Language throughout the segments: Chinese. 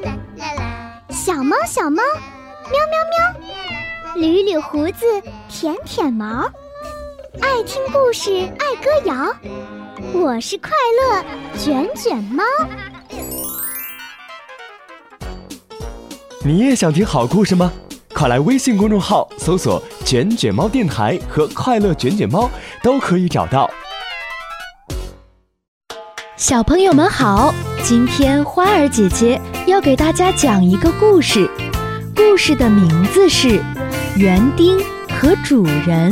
小猫小猫，喵喵喵，捋捋胡子，舔舔毛，爱听故事，爱歌谣，我是快乐卷卷猫。 你也想听好故事吗？快来微信公众号搜索卷卷猫电台和快乐卷卷猫，都可以找到。 小朋友们好，今天花儿姐姐要给大家讲一个故事，故事的名字是园丁和主人。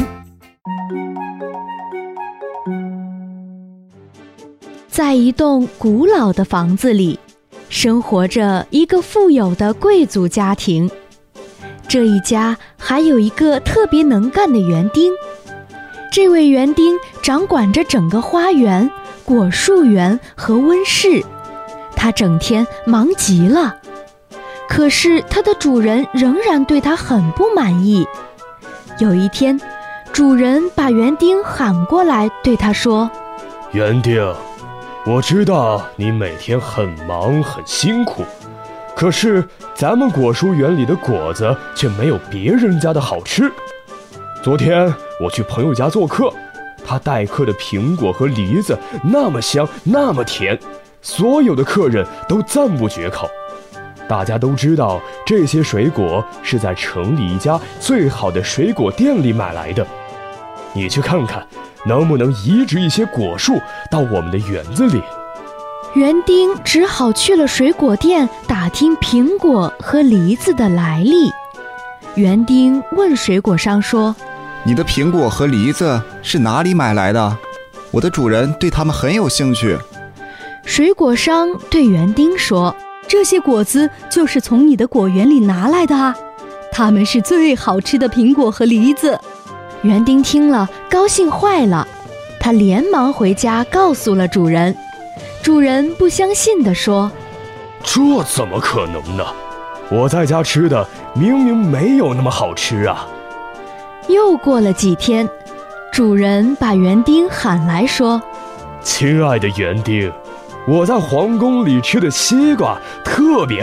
在一栋古老的房子里，生活着一个富有的贵族家庭。这一家还有一个特别能干的园丁，这位园丁掌管着整个花园、果树园和温室，他整天忙极了。可是他的主人仍然对他很不满意。有一天，主人把园丁喊过来，对他说： 园丁，我知道你每天很忙很辛苦，可是咱们果蔬园里的果子却没有别人家的好吃。昨天我去朋友家做客，他待客的苹果和梨子那么香那么甜，所有的客人都赞不绝口。大家都知道这些水果是在城里一家最好的水果店里买来的，你去看看能不能移植一些果树到我们的园子里。 园丁只好去了水果店打听苹果和梨子的来历。园丁问水果商说： 你的苹果和梨子是哪里买来的？我的主人对它们很有兴趣。 水果商对园丁说： 这些果子就是从你的果园里拿来的啊，它们是最好吃的苹果和梨子。 园丁听了高兴坏了，他连忙回家告诉了主人。主人不相信地说： 这怎么可能呢？我在家吃的明明没有那么好吃啊。 又过了几天，主人把园丁喊来说： 亲爱的园丁，我在皇宫里吃的西瓜特别